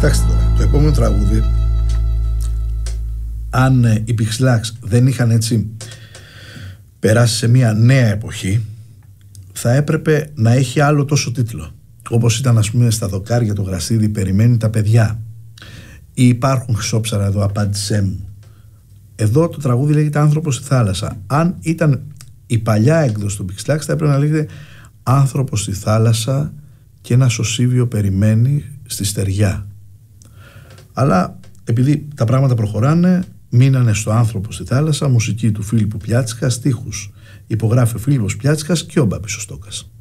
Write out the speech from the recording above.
Κοιτάξτε τώρα, το επόμενο τραγούδι, αν οι Pixelax δεν είχαν έτσι περάσει σε μια νέα εποχή, θα έπρεπε να έχει άλλο τόσο τίτλο. Όπως ήταν, ας πούμε, στα δοκάρια το γρασίδι περιμένει τα παιδιά, ή υπάρχουν χρυσόψαρα εδώ, απάντησέ μου. Εδώ το τραγούδι λέγεται Άνθρωπος στη θάλασσα. Αν ήταν η παλιά έκδοση του Pixelax, θα έπρεπε να λέγεται Άνθρωπος στη θάλασσα και ένα σωσίβιο περιμένει στη στεριά. Αλλά επειδή τα πράγματα προχωράνε, μείνανε στο Άνθρωπο στη θάλασσα, μουσική του Φίλιππου Πιάτσικα, στίχους υπογράφει ο Φίλιππος Πιάτσικας και ο Μπάμπης ο Στόκας.